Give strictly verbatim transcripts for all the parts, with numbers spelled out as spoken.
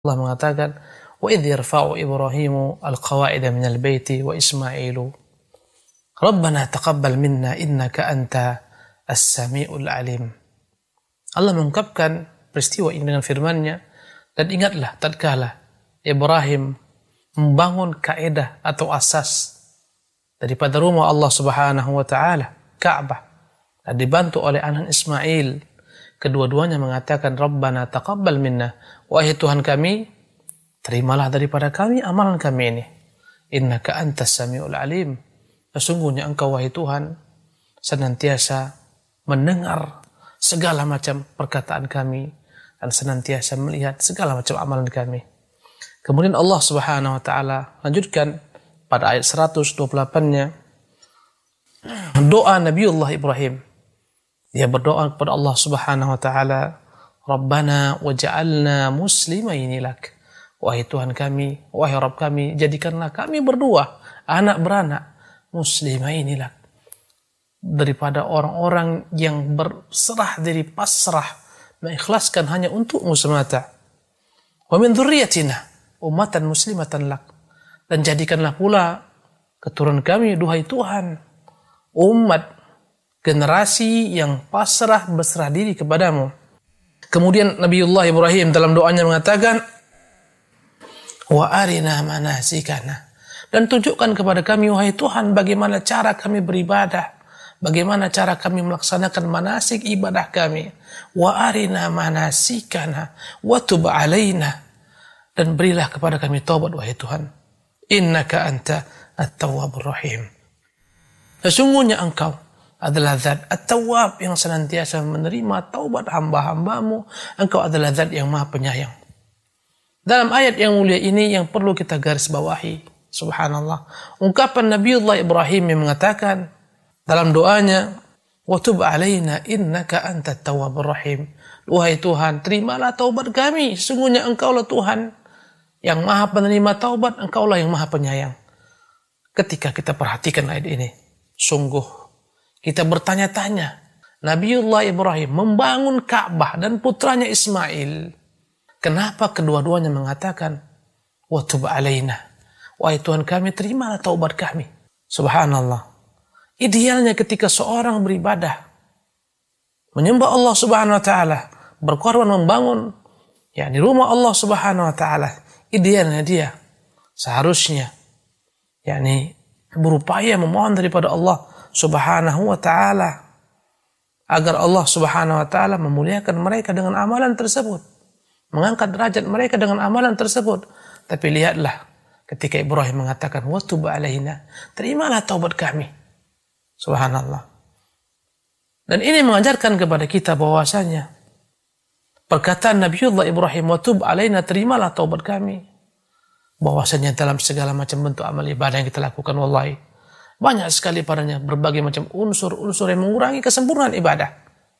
Allah mengatakan, wa idh yarfa'u Ibrahimu al-qawa'ida minal baiti wa Ismailu Rabbana taqabbal minna innaka anta as-sami'ul alim. Allah mengungkapkan peristiwa ini dengan firman-Nya, dan ingatlah tatkala Ibrahim membangun kaidah atau asas daripada rumah Allah Subhanahu wa taala, Ka'bah, dan dibantu oleh anak Ismail. Kedua-duanya mengatakan, Rabbana taqabbal minna, wahai Tuhan kami, terimalah daripada kami amalan kami ini. Innaka antas samiul alim. Sesungguhnya engkau wahai Tuhan senantiasa mendengar segala macam perkataan kami dan senantiasa melihat segala macam amalan kami. Kemudian Allah Subhanahu wa taala lanjutkan pada ayat seratus dua puluh delapan-nya doa Nabiullah Ibrahim. Dia berdoa kepada Allah Subhanahu wa taala, Rabbana waj'alna muslimaini lak. Wahai Tuhan kami, wahai Rabb kami, jadikanlah kami berdua anak beranak muslimaini lak, daripada orang-orang yang berserah diri, pasrah, mengikhlaskan hanya untukmu semata. Wa min dzurriyyatina ummatan muslimatan lak, dan jadikanlah pula keturunan kami, duhai Tuhan, umat, generasi yang pasrah berserah diri kepadamu. Kemudian Nabiullah Ibrahim dalam doanya mengatakan, wa arina manasikana, dan tunjukkan kepada kami wahai Tuhan bagaimana cara kami beribadah, bagaimana cara kami melaksanakan manasik ibadah kami. Wa arina manasikana wa tub alaina, dan berilah kepada kami taubat wahai Tuhan. Innaka anta at-tawwabur rahim. Sesungguhnya engkau adalah zat at-tawwab yang senantiasa menerima taubat hamba-hambamu. Engkau adalah zat yang maha penyayang. Dalam ayat yang mulia ini yang perlu kita garis bawahi, subhanallah, ungkapan Nabiullah Ibrahim yang mengatakan dalam doanya, wa tub alaina innaka antat tawwabur rahim. Wahai Tuhan, terimalah taubat kami, sesungguhnya engkaulah Tuhan yang maha penerima taubat, engkaulah yang maha penyayang. Ketika kita perhatikan ayat ini, sungguh kita bertanya-tanya, Nabiullah Ibrahim membangun Ka'bah dan putranya Ismail, kenapa kedua-duanya mengatakan, wa tub alaina, wahai Tuhan kami, terimalah taubat kami. Subhanallah. Idealnya ketika seorang beribadah, menyembah Allah Subhanahu wa taala, berkorban membangun yakni rumah Allah Subhanahu wa taala, idealnya dia seharusnya yakni berupaya memohon daripada Allah Subhanahu wa taala agar Allah Subhanahu wa taala memuliakan mereka dengan amalan tersebut, mengangkat derajat mereka dengan amalan tersebut. Tapi lihatlah ketika Ibrahim mengatakan wa tub alaina, terimalah taubat kami. Subhanallah. Dan ini mengajarkan kepada kita bahwasanya perkataan Nabiullah Ibrahim wa tub alaina, terimalah taubat kami, bahwasanya dalam segala macam bentuk amal ibadah yang kita lakukan, wallahi banyak sekali padanya berbagai macam unsur-unsur yang mengurangi kesempurnaan ibadah.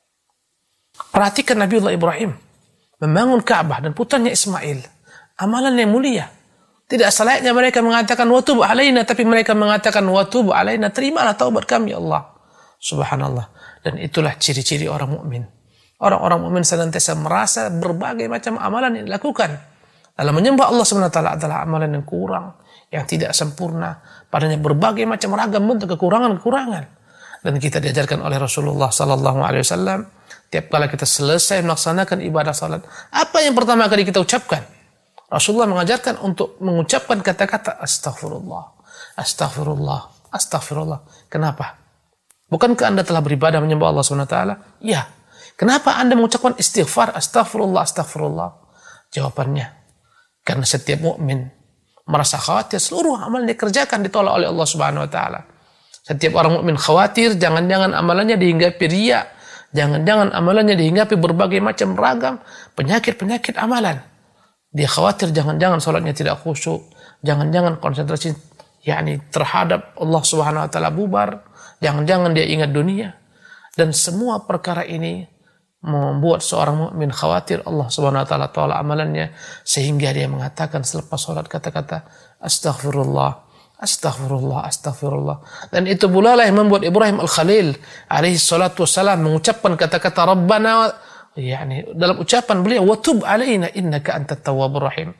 Perhatikan Nabiullah Ibrahim membangun Ka'bah dan putranya Ismail, amalan yang mulia. Tidak selayaknya mereka mengatakan wa tub alaina, tapi mereka mengatakan wa tub alaina, terimalah taubat kami Allah. Subhanallah. Dan itulah ciri-ciri orang mukmin. Orang-orang mukmin senantiasa merasa berbagai macam amalan yang dilakukan dalam menyembah Allah Subhanahu wa taala adalah amalan yang kurang, yang tidak sempurna, padanya berbagai macam ragam bentuk kekurangan-kekurangan. Dan kita diajarkan oleh Rasulullah sallallahu alaihi wasallam, tiap kali kita selesai melaksanakan ibadah salat, apa yang pertama kali kita ucapkan? Rasulullah mengajarkan untuk mengucapkan kata-kata astaghfirullah, astaghfirullah, astaghfirullah. Kenapa? Bukankah Anda telah beribadah menyembah Allah Subhanahu wa taala? Ya. Kenapa Anda mengucapkan istighfar, astaghfirullah, astaghfirullah? Jawabannya, karena setiap mukmin merasa khawatir seluruh amal yang dikerjakan ditolak oleh Allah Subhanahu wa taala. Setiap orang mukmin khawatir jangan-jangan amalannya dihinggapi riya, jangan-jangan amalannya dihinggapi berbagai macam ragam penyakit-penyakit amalan. Dia khawatir jangan-jangan salatnya tidak khusyuk, jangan-jangan konsentrasi yakni terhadap Allah Subhanahu wa taala bubar, jangan-jangan dia ingat dunia. Dan semua perkara ini membuat seorang mukmin khawatir Allah Subhanahu wa taala tolak amalannya, sehingga dia mengatakan selepas salat kata-kata astaghfirullah, astaghfirullah, astaghfirullah. Dan itu pula lah yang membuat Ibrahim Al-Khalil alaihi salatu wassalam mengucapkan kata-kata Rabbana yakni dalam ucapan beliau, wa tub alaina innaka antat tawwabur rahim.